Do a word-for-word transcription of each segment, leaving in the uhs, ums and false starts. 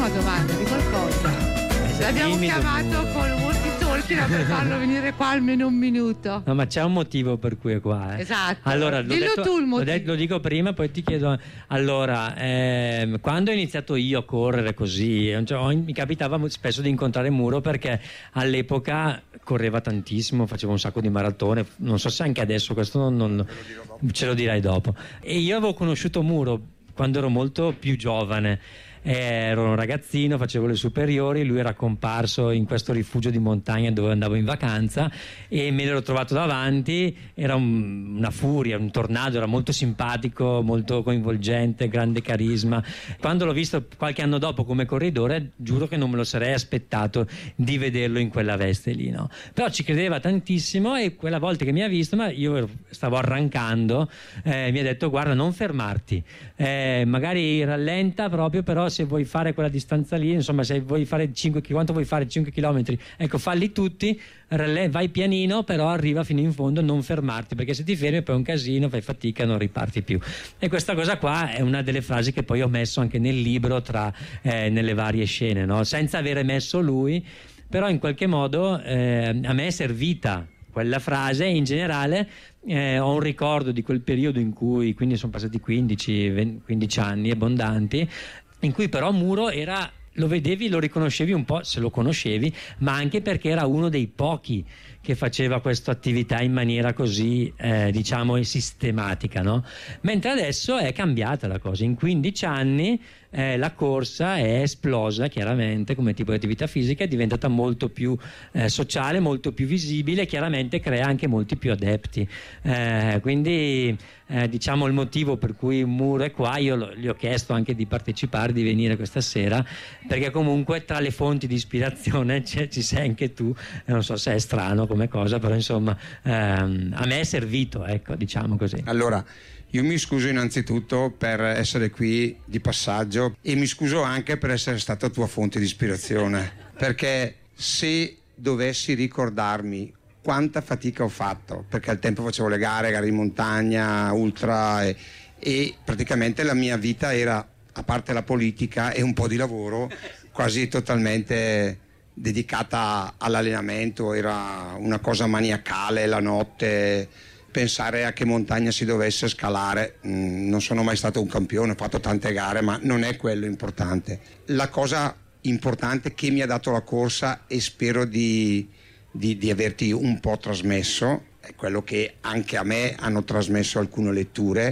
una domanda di qualcosa. L'abbiamo timido, chiamato Muro. con molti talkie per farlo venire qua almeno un minuto. No, ma c'è un motivo per cui è qua. Eh. Esatto. Allora, l'ho Dillo detto- tu il l'ho motivo. detto- lo dico prima, poi ti chiedo. Allora, ehm, quando ho iniziato io a correre così, cioè, ho- mi capitava mo- spesso di incontrare Muro perché all'epoca correva tantissimo, faceva un sacco di maratone. Non so se anche adesso, questo non, non- ce lo dirai dopo. E io avevo conosciuto Muro quando ero molto più giovane. Ero un ragazzino, facevo le superiori, lui era comparso in questo rifugio di montagna dove andavo in vacanza e me l'ero trovato davanti, era un- una furia, un tornado, era molto simpatico, molto coinvolgente, grande carisma. Quando l'ho visto qualche anno dopo come corridore, giuro che non me lo sarei aspettato di vederlo in quella veste lì, no? Però ci credeva tantissimo e quella volta che mi ha visto, ma io ero- stavo arrancando, eh, mi ha detto guarda non fermarti, eh, magari rallenta proprio, però se vuoi fare quella distanza lì, insomma se vuoi fare cinque, quanto vuoi fare cinque chilometri, ecco falli tutti, ralle- vai pianino, però arriva fino in fondo, non fermarti, perché se ti fermi poi è un casino, fai fatica, non riparti più. E questa cosa qua è una delle frasi che poi ho messo anche nel libro, tra eh, nelle varie scene, no? Senza avere messo lui, però in qualche modo eh, a me è servita quella frase e in generale eh, ho un ricordo di quel periodo in cui, quindi sono passati quindici venti, quindici anni abbondanti, in cui però Muro era, lo vedevi, lo riconoscevi un po' se lo conoscevi, ma anche perché era uno dei pochi che faceva questa attività in maniera così eh, diciamo sistematica, no? Mentre adesso è cambiata la cosa, in quindici anni eh, la corsa è esplosa chiaramente come tipo di attività fisica, è diventata molto più eh, sociale, molto più visibile, chiaramente crea anche molti più adepti, eh, quindi eh, diciamo il motivo per cui Muro è qua, io lo, gli ho chiesto anche di partecipare, di venire questa sera, perché comunque tra le fonti di ispirazione c'è, ci sei anche tu, non so se è strano come cosa, però insomma ehm, a me è servito, ecco, diciamo così. Allora, io mi scuso innanzitutto per essere qui di passaggio e mi scuso anche per essere stata tua fonte di ispirazione, perché se dovessi ricordarmi quanta fatica ho fatto, perché al tempo facevo le gare, gare di montagna, ultra e, e praticamente la mia vita era, a parte la politica e un po' di lavoro, quasi totalmente dedicata all'allenamento, era una cosa maniacale la notte, pensare a che montagna si dovesse scalare. Mm, non sono mai stato un campione, ho fatto tante gare, ma non è quello importante. La cosa importante che mi ha dato la corsa, e spero di, di, di averti un po' trasmesso, è quello che anche a me hanno trasmesso alcune letture,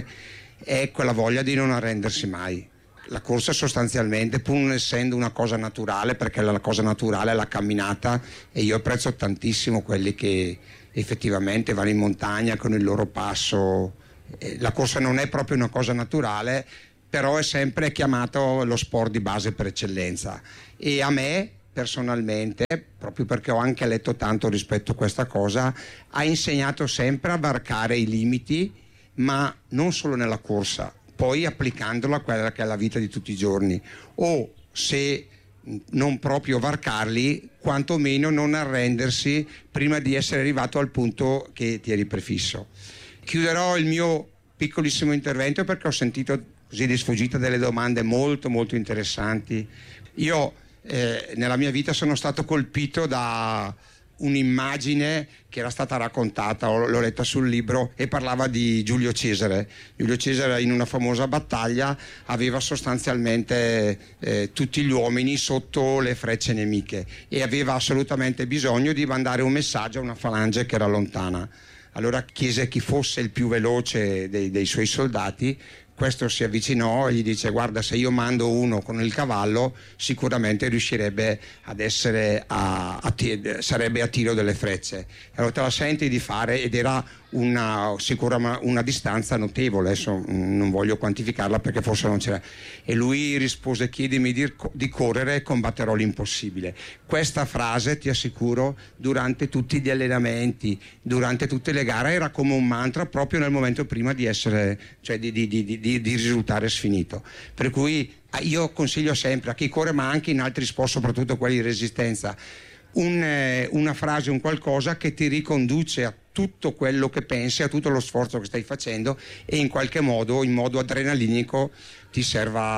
è quella voglia di non arrendersi mai. La corsa sostanzialmente, pur non essendo una cosa naturale, perché la cosa naturale è la camminata, e io apprezzo tantissimo quelli che effettivamente vanno in montagna con il loro passo. La corsa non è proprio una cosa naturale, però è sempre chiamato lo sport di base per eccellenza, e a me personalmente, proprio perché ho anche letto tanto rispetto a questa cosa, ha insegnato sempre a varcare i limiti, ma non solo nella corsa, poi applicandola a quella che è la vita di tutti i giorni, o se non proprio varcarli, quantomeno non arrendersi prima di essere arrivato al punto che ti eri prefisso. Chiuderò il mio piccolissimo intervento perché ho sentito così di sfuggita delle domande molto molto interessanti. Io eh, nella mia vita sono stato colpito da un'immagine che era stata raccontata, l'ho letta sul libro, e parlava di Giulio Cesare. Giulio Cesare in una famosa battaglia aveva sostanzialmente eh, tutti gli uomini sotto le frecce nemiche e aveva assolutamente bisogno di mandare un messaggio a una falange che era lontana. Allora chiese chi fosse il più veloce dei, dei suoi soldati. Questo si avvicinò e gli dice: guarda, se io mando uno con il cavallo sicuramente riuscirebbe ad essere a, a sarebbe a tiro delle frecce. Allora te la senti di fare, ed era una, sicura, una distanza notevole, adesso non voglio quantificarla perché forse non c'era, e lui rispose: chiedimi di, di correre e combatterò l'impossibile. Questa frase, ti assicuro, durante tutti gli allenamenti, durante tutte le gare, era come un mantra proprio nel momento prima di essere, cioè di, di, di, di Di, di risultare sfinito. Per cui io consiglio sempre a chi corre, ma anche in altri sport, soprattutto quelli di resistenza, un, eh, una frase, un qualcosa che ti riconduce a tutto quello che pensi, a tutto lo sforzo che stai facendo, e in qualche modo, in modo adrenalinico, ti serva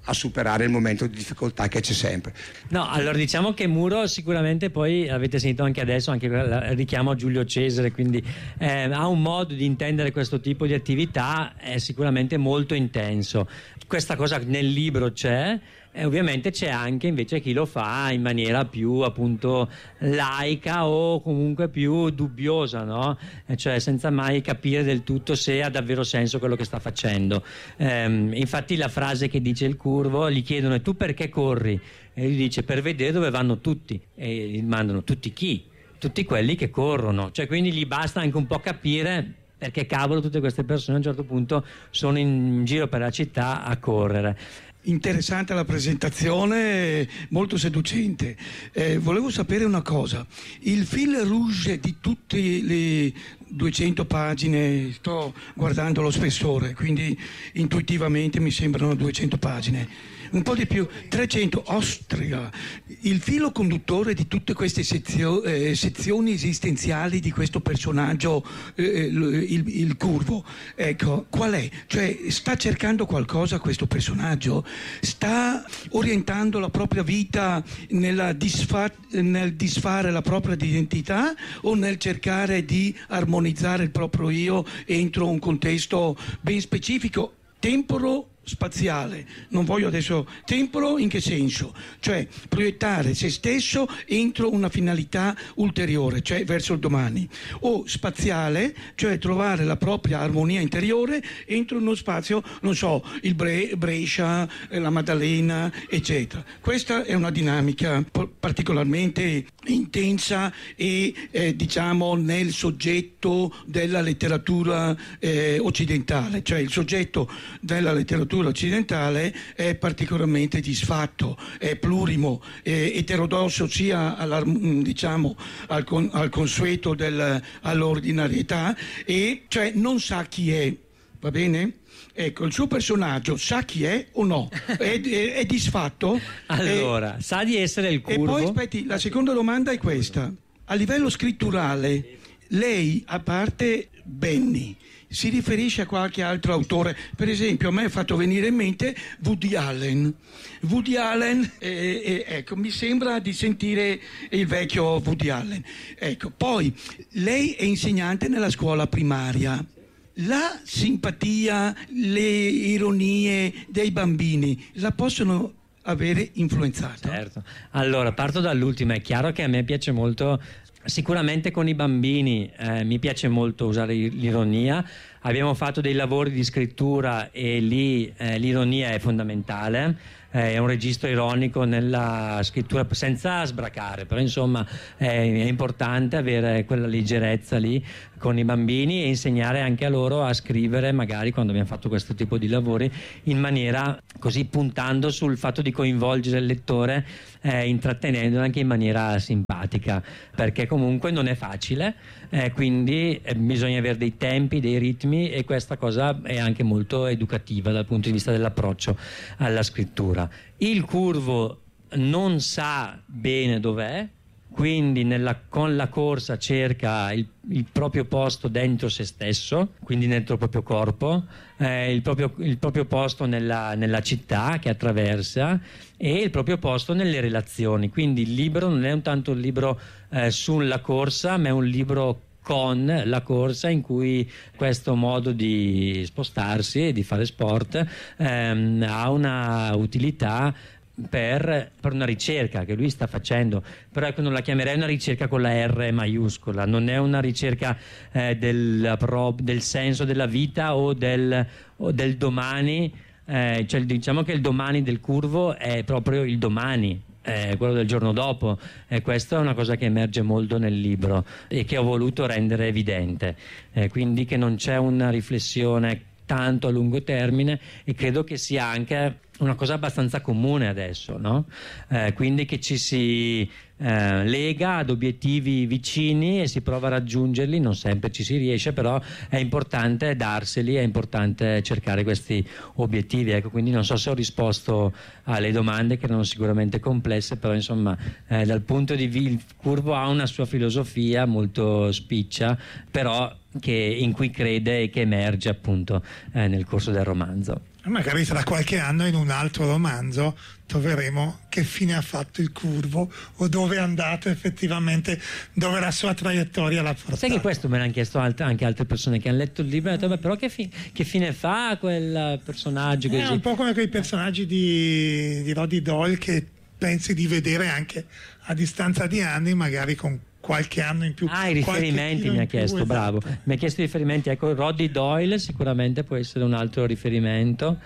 a superare il momento di difficoltà che c'è sempre. No, allora diciamo che Muro sicuramente, poi avete sentito anche adesso anche il richiamo a Giulio Cesare, quindi eh, ha un modo di intendere questo tipo di attività è sicuramente molto intenso. Questa cosa nel libro c'è. E ovviamente c'è anche invece chi lo fa in maniera più appunto laica o comunque più dubbiosa, no? E cioè senza mai capire del tutto se ha davvero senso quello che sta facendo. Ehm, infatti la frase che dice il curvo, gli chiedono: e tu perché corri? E lui dice: per vedere dove vanno tutti. E gli mandano: tutti chi? Tutti quelli che corrono. Cioè quindi gli basta anche un po' capire perché cavolo tutte queste persone a un certo punto sono in giro per la città a correre. Interessante la presentazione, molto seducente. Eh, volevo sapere una cosa: il fil rouge di tutte le duecento pagine, sto guardando lo spessore, quindi intuitivamente mi sembrano duecento pagine, un po' di più, trecento, Austria. Il filo conduttore di tutte queste sezio, eh, sezioni esistenziali di questo personaggio, eh, il, il curvo, ecco, qual è? Cioè, sta cercando qualcosa questo personaggio? Sta orientando la propria vita nella disfa- nel disfare la propria identità o nel cercare di armonizzare il proprio io entro un contesto ben specifico, temporo spaziale? Non voglio adesso temporo in che senso? Cioè proiettare se stesso entro una finalità ulteriore, cioè verso il domani, o spaziale, cioè trovare la propria armonia interiore entro uno spazio, non so, il Bre- Brescia, la Maddalena, eccetera. Questa è una dinamica particolarmente intensa e eh, diciamo nel soggetto della letteratura eh, occidentale, cioè il soggetto della letteratura occidentale è particolarmente disfatto, è plurimo, è eterodosso sia alla, diciamo, al, con, al consueto del, all'ordinarietà, e cioè non sa chi è, va bene? Ecco, il suo personaggio sa chi è o no? È, è, è disfatto? Allora, e, sa di essere il curvo? E poi aspetti, la seconda domanda è questa: a livello scritturale lei, a parte Benny, si riferisce a qualche altro autore? Per esempio a me è fatto venire in mente Woody Allen. Woody Allen, eh, eh, ecco, mi sembra di sentire il vecchio Woody Allen. Ecco, poi lei è insegnante nella scuola primaria. La simpatia, le ironie dei bambini la possono avere influenzato? Certo. Allora, parto dall'ultima. È chiaro che a me piace molto. Sicuramente con i bambini eh, mi piace molto usare l'ironia. Abbiamo fatto dei lavori di scrittura e lì eh, l'ironia è fondamentale. Eh, è un registro ironico nella scrittura, senza sbracare, però insomma è, è importante avere quella leggerezza lì con i bambini e insegnare anche a loro a scrivere, magari quando abbiamo fatto questo tipo di lavori, in maniera così, puntando sul fatto di coinvolgere il lettore, eh, intrattenendolo anche in maniera simpatica, perché comunque non è facile, eh, quindi eh, bisogna avere dei tempi, dei ritmi, e questa cosa è anche molto educativa dal punto di vista dell'approccio alla scrittura. Il curvo non sa bene dov'è, quindi nella, con la corsa cerca il, il proprio posto dentro se stesso, quindi dentro il proprio corpo, eh, il, proprio, il proprio posto nella, nella città che attraversa e il proprio posto nelle relazioni. Quindi il libro non è un tanto un libro eh, sulla corsa, ma è un libro con la corsa, in cui questo modo di spostarsi e di fare sport ehm, ha una utilità per, per una ricerca che lui sta facendo, però ecco, non la chiamerei una ricerca con la R maiuscola, non è una ricerca eh, del, del senso della vita o del, o del domani, eh, cioè diciamo che il domani del curvo è proprio il domani, eh, quello del giorno dopo, e questa è una cosa che emerge molto nel libro e che ho voluto rendere evidente, eh, quindi che non c'è una riflessione tanto a lungo termine, e credo che sia anche una cosa abbastanza comune adesso, no? Eh, quindi che ci si eh, lega ad obiettivi vicini e si prova a raggiungerli, non sempre ci si riesce, però è importante darseli, è importante cercare questi obiettivi, ecco. Quindi non so se ho risposto alle domande, che erano sicuramente complesse, però insomma eh, dal punto di vista, il curvo ha una sua filosofia molto spiccia, però che, in cui crede e che emerge appunto eh, nel corso del romanzo. Magari tra qualche anno in un altro romanzo troveremo che fine ha fatto il Curvo o dove è andato effettivamente, dove la sua traiettoria l'ha portato. Sai che questo me l'hanno chiesto alt- anche altre persone che hanno letto il libro e hanno detto: beh, però che, fi- che fine fa quel personaggio così? È un po' come quei personaggi di, di Roddy Doyle che pensi di vedere anche a distanza di anni, magari con qualche anno in più. Ah, i riferimenti mi ha chiesto, più, bravo. Esatto. Mi ha chiesto i riferimenti, ecco, Roddy Doyle sicuramente può essere un altro riferimento.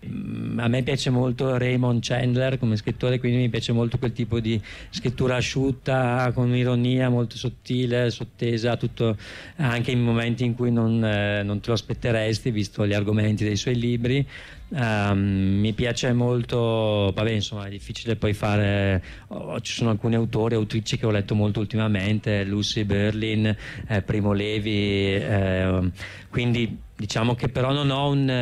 A me piace molto Raymond Chandler come scrittore, quindi mi piace molto quel tipo di scrittura asciutta, con ironia molto sottile, sottesa, tutto, anche in momenti in cui non, eh, non te lo aspetteresti, visto gli argomenti dei suoi libri. Um, mi piace molto, vabbè, insomma, è difficile poi fare, oh, ci sono alcuni autori e autrici che ho letto molto ultimamente, Lucy Berlin, eh, Primo Levi, eh, quindi diciamo che però non ho un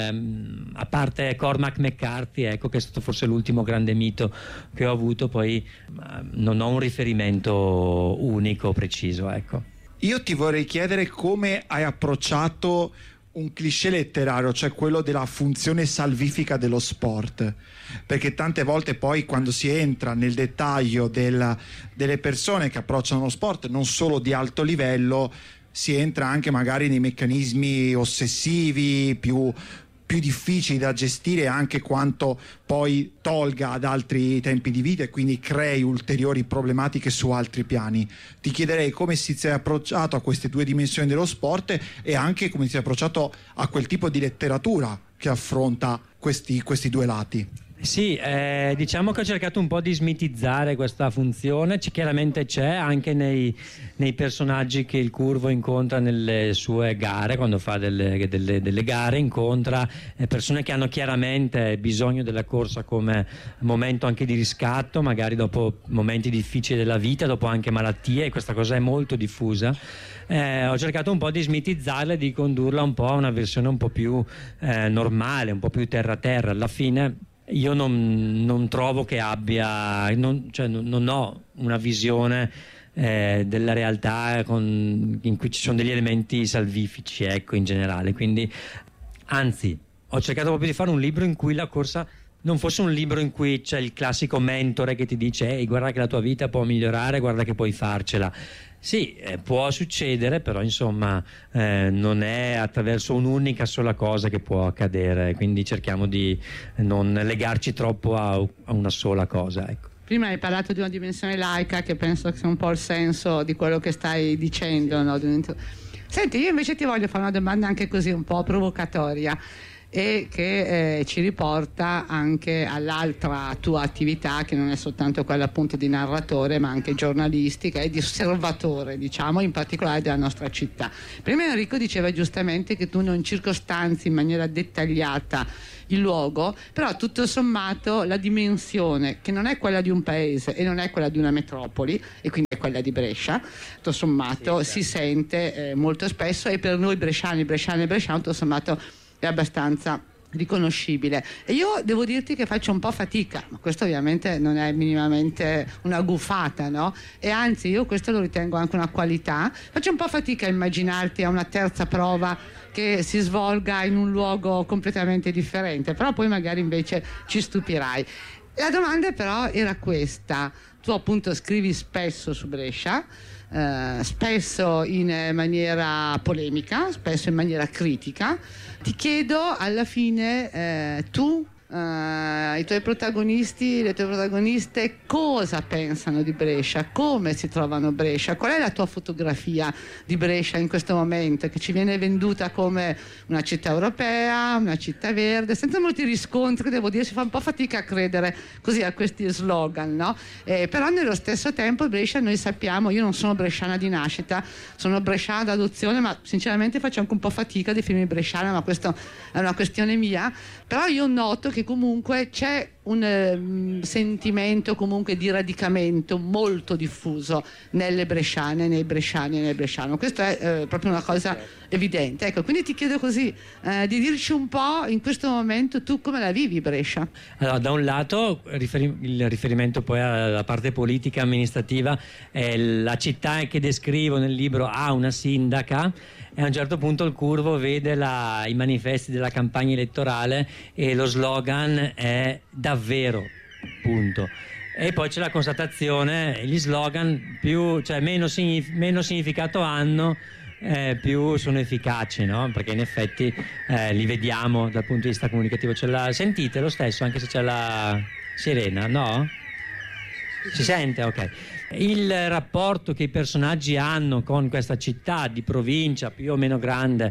eh, a parte Cormac McCarthy, ecco, che è stato forse l'ultimo grande mito che ho avuto, poi eh, non ho un riferimento unico, preciso, ecco. Io ti vorrei chiedere come hai approcciato un cliché letterario, cioè quello della funzione salvifica dello sport, perché tante volte poi quando si entra nel dettaglio del, delle persone che approcciano lo sport, non solo di alto livello, si entra anche magari nei meccanismi ossessivi più più difficili da gestire, anche quanto poi tolga ad altri tempi di vita e quindi crei ulteriori problematiche su altri piani. Ti chiederei come si sei approcciato a queste due dimensioni dello sport e anche come ti sei approcciato a quel tipo di letteratura che affronta questi, questi due lati. Sì, eh, diciamo che ho cercato un po' di smitizzare questa funzione. C- chiaramente c'è anche nei, nei personaggi che il Curvo incontra nelle sue gare, quando fa delle, delle, delle gare, incontra eh, persone che hanno chiaramente bisogno della corsa come momento anche di riscatto, magari dopo momenti difficili della vita, dopo anche malattie, e questa cosa è molto diffusa. Eh, ho cercato un po' di smitizzarla e di condurla un po' a una versione un po' più eh, normale, un po' più terra-terra. Alla fine io non, non trovo che abbia, non, cioè non, non ho una visione eh, della realtà con, in cui ci sono degli elementi salvifici, ecco, in generale. Quindi, anzi, ho cercato proprio di fare un libro in cui la corsa non fosse un libro in cui c'è il classico mentore che ti dice: ehi, guarda che la tua vita può migliorare, guarda che puoi farcela. Sì, eh, può succedere, però insomma eh, non è attraverso un'unica sola cosa che può accadere, quindi cerchiamo di non legarci troppo a, a una sola cosa, ecco. Prima hai parlato di una dimensione laica, che penso che sia un po' il senso di quello che stai dicendo, no? Senti, io invece ti voglio fare una domanda anche così un po' provocatoria, e che eh, ci riporta anche all'altra tua attività, che non è soltanto quella appunto di narratore, ma anche giornalistica e di osservatore, diciamo, in particolare della nostra città. Prima Enrico diceva giustamente che tu non circostanzi in maniera dettagliata il luogo, però tutto sommato la dimensione, che non è quella di un paese e non è quella di una metropoli, e quindi è quella di Brescia, tutto sommato sì, si sente eh, molto spesso, e per noi bresciani, bresciani e bresciani tutto sommato è abbastanza riconoscibile. E io devo dirti che faccio un po' fatica, ma questo ovviamente non è minimamente una gufata, no? E anzi, io questo lo ritengo anche una qualità. Faccio un po' fatica a immaginarti a una terza prova che si svolga in un luogo completamente differente, però poi magari invece ci stupirai. La domanda però era questa: tu appunto scrivi spesso su Brescia, eh, spesso in maniera polemica, spesso in maniera critica. Ti chiedo alla fine, eh, tu, eh, i tuoi protagonisti, le tue protagoniste, cosa pensano di Brescia, come si trovano Brescia, qual è la tua fotografia di Brescia in questo momento, che ci viene venduta come una città europea, una città verde, senza molti riscontri, devo dire, si fa un po' fatica a credere così a questi slogan, no? Eh, però nello stesso tempo Brescia, noi sappiamo, io non sono bresciana di nascita, sono bresciana d'adozione, ma sinceramente faccio anche un po' fatica a definirmi bresciana, ma questa è una questione mia. Però io noto che comunque c'è un eh, sentimento comunque di radicamento molto diffuso nelle bresciane, nei bresciani e nel bresciano. Questo è eh, proprio una cosa evidente. Ecco, quindi ti chiedo così eh, di dirci un po' in questo momento tu come la vivi Brescia. Allora, da un lato riferi- il riferimento poi alla parte politica amministrativa, è la città che descrivo nel libro ha una sindaca, e a un certo punto il Curvo vede la, i manifesti della campagna elettorale e lo slogan è davvero, punto. E poi c'è la constatazione, gli slogan più, cioè meno, signif- meno significato hanno, eh, più sono efficaci, no? Perché in effetti eh, li vediamo dal punto di vista comunicativo. Ce la sentite lo stesso anche se c'è la sirena, no? Si sente? Ok. Il rapporto che i personaggi hanno con questa città di provincia più o meno grande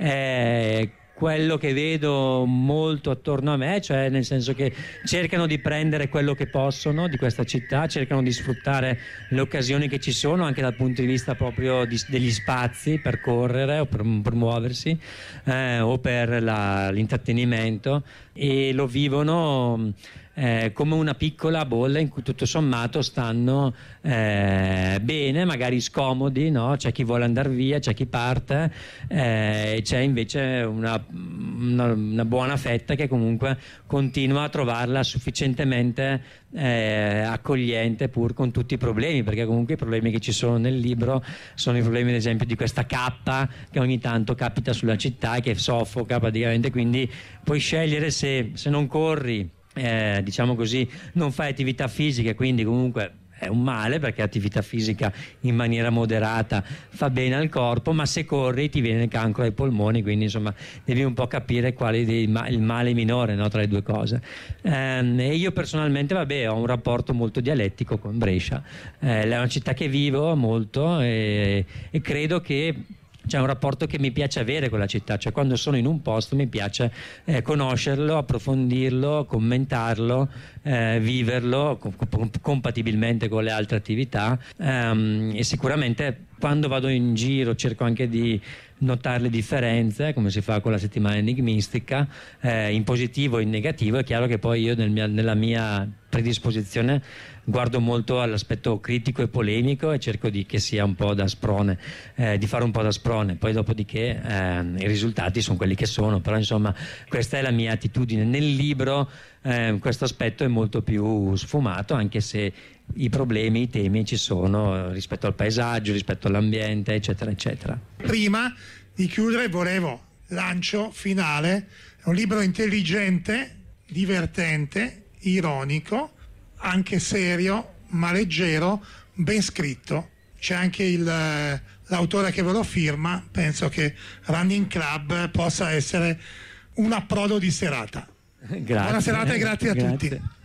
è quello che vedo molto attorno a me, cioè nel senso che cercano di prendere quello che possono di questa città, cercano di sfruttare le occasioni che ci sono anche dal punto di vista proprio di, degli spazi per correre o per, per muoversi eh, o per la, l'intrattenimento, e lo vivono Eh, come una piccola bolla in cui tutto sommato stanno eh, bene, magari scomodi, no? C'è chi vuole andare via, c'è chi parte, eh, e c'è invece una, una, una buona fetta che comunque continua a trovarla sufficientemente eh, accogliente pur con tutti i problemi, perché comunque i problemi che ci sono nel libro sono i problemi ad esempio di questa cappa che ogni tanto capita sulla città e che soffoca praticamente, quindi puoi scegliere se, se non corri, Eh, diciamo così, non fai attività fisiche, quindi comunque è un male perché attività fisica in maniera moderata fa bene al corpo, ma se corri ti viene il cancro ai polmoni, quindi insomma devi un po' capire quale è il male minore, no, tra le due cose. Eh, e io personalmente vabbè ho un rapporto molto dialettico con Brescia, eh, è una città che vivo molto e, e credo che c'è un rapporto che mi piace avere con la città, cioè quando sono in un posto mi piace eh, conoscerlo, approfondirlo, commentarlo, eh, viverlo com- compatibilmente con le altre attività, ehm, e sicuramente quando vado in giro cerco anche di notare le differenze, come si fa con la settimana enigmistica, eh, in positivo e in negativo. È chiaro che poi io nel mia, nella mia predisposizione guardo molto all'aspetto critico e polemico e cerco di che sia un po' da sprone, eh, di fare un po' da sprone, poi dopodiché eh, i risultati sono quelli che sono, però insomma questa è la mia attitudine. Nel libro eh, questo aspetto è molto più sfumato, anche se i problemi, i temi ci sono rispetto al paesaggio, rispetto all'ambiente, eccetera eccetera. Prima di chiudere volevo, lancio finale, è un libro intelligente, divertente, ironico, anche serio, ma leggero, ben scritto. C'è anche il, l'autore che ve lo firma. Penso che Running Club possa essere un approdo di serata. Grazie. Buona serata e grazie a Grazie. tutti.